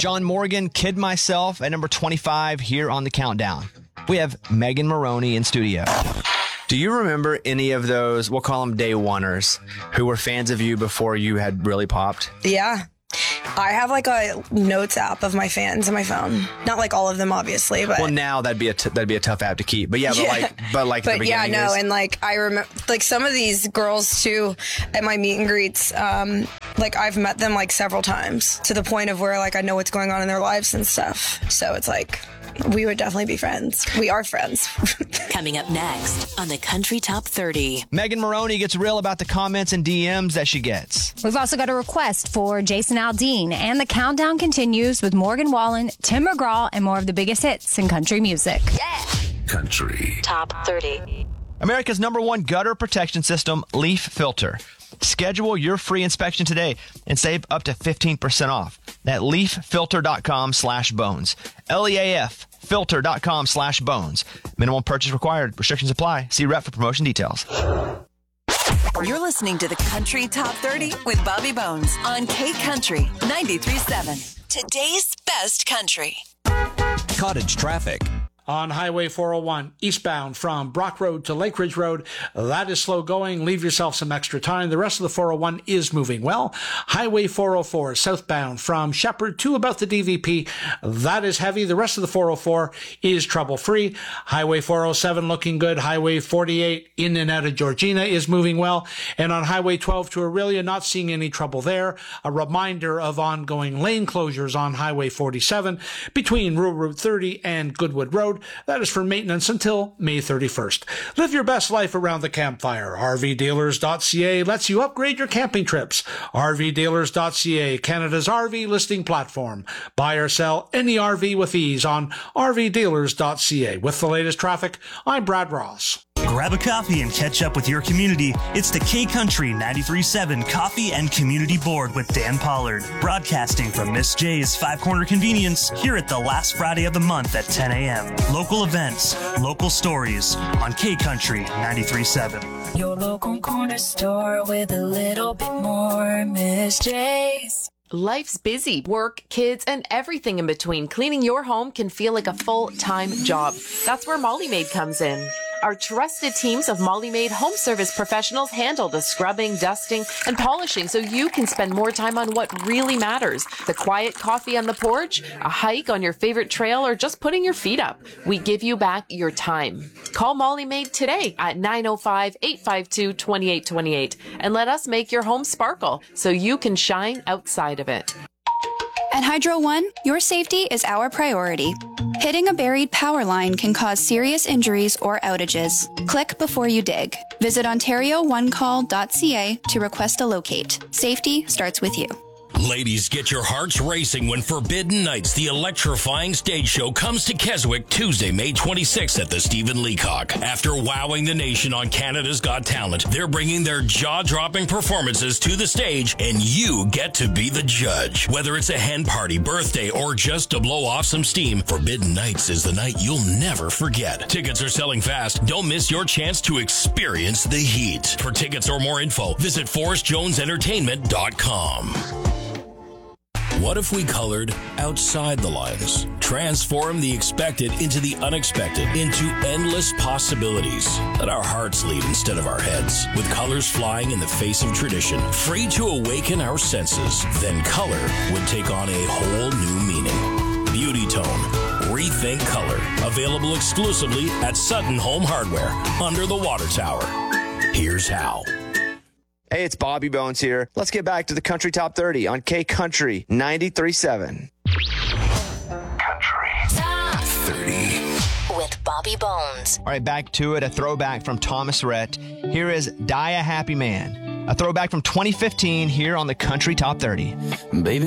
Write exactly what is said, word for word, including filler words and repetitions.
John Morgan, Kid Myself at number twenty-five here on the countdown. We have Megan Moroney in studio. Do you remember any of those, we'll call them day oneers, who were fans of you before you had really popped? Yeah. I have like a notes app of my fans on my phone. Not like all of them, obviously, but well, now that'd be a t- that'd be a tough app to keep. But yeah, but yeah. like, but like, but the yeah, no, is- and like I remember, like some of these girls too at my meet and greets. Um, like I've met them like several times to the point of where like I know what's going on in their lives and stuff. So it's like we would definitely be friends. We are friends. Coming up next on the Country Top thirty. Megan Moroney gets real about the comments and D Ms that she gets. We've also got a request for Jason Aldean, and the countdown continues with Morgan Wallen, Tim McGraw, and more of the biggest hits in country music. Yeah. Country Top thirty. America's number one gutter protection system, Leaf Filter. Schedule your free inspection today and save up to fifteen percent off at leaffilter.com slash bones. L E A F filter.com slash bones. Minimum purchase required. Restrictions apply. See rep for promotion details. You're listening to the Country Top thirty with Bobby Bones on K Country ninety-three point seven. Today's best country. Cottage traffic. On Highway four oh one, eastbound from Brock Road to Lake Ridge Road, that is slow going. Leave yourself some extra time. The rest of the four oh one is moving well. Highway four oh four, southbound from Shepherd to about the D V P, that is heavy. The rest of the four oh four is trouble-free. Highway four oh seven looking good. Highway forty-eight in and out of Georgina is moving well. And on Highway twelve to Aurelia, not seeing any trouble there. A reminder of ongoing lane closures on Highway forty-seven between Rural Route thirty and Goodwood Road. That is for maintenance until May thirty-first. Live your best life around the campfire. R V dealers dot C A lets you upgrade your camping trips. R V dealers dot C A, Canada's R V listing platform. Buy or sell any R V with ease on R V dealers dot C A. With the latest traffic, I'm Brad Ross. Grab a coffee and catch up with your community. It's the K Country ninety-three point seven Coffee and Community Board with Dan Pollard. Broadcasting from Miss J's Five Corner Convenience here at the last Friday of the month at ten a.m. Local events, local stories on K Country ninety-three point seven. Your local corner store with a little bit more Miss J's. Life's busy. Work, kids, and everything in between. Cleaning your home can feel like a full-time job. That's where Molly Maid comes in. Our trusted teams of Molly Maid home service professionals handle the scrubbing, dusting, and polishing so you can spend more time on what really matters. The quiet coffee on the porch, a hike on your favorite trail, or just putting your feet up. We give you back your time. Call Molly Maid today at nine oh five, eight five two, two eight two eight and let us make your home sparkle so you can shine outside of it. At Hydro One, your safety is our priority. Hitting a buried power line can cause serious injuries or outages. Click before you dig. Visit ontario one call dot c a to request a locate. Safety starts with you. Ladies, get your hearts racing when Forbidden Nights, the electrifying stage show, comes to Keswick Tuesday, May twenty-sixth at the Stephen Leacock. After wowing the nation on Canada's Got Talent, they're bringing their jaw-dropping performances to the stage, and you get to be the judge. Whether it's a hen party, birthday, or just to blow off some steam, Forbidden Nights is the night you'll never forget. Tickets are selling fast. Don't miss your chance to experience the heat. For tickets or more info, visit forrest jones entertainment dot com. What if we colored outside the lines? Transform the expected into the unexpected, into endless possibilities. Let our hearts lead instead of our heads, with colors flying in the face of tradition, free to awaken our senses. Then color would take on a whole new meaning. Beauty Tone. Rethink Color. Available exclusively at Sutton Home Hardware, under the water tower. Here's how. Hey, it's Bobby Bones here. Let's get back to the Country Top thirty on K Country ninety-three point seven. Country Top thirty. with Bobby Bones. All right, back to it. A throwback from Thomas Rhett. Here is Die a Happy Man. A throwback from twenty fifteen here on the Country Top thirty. Baby.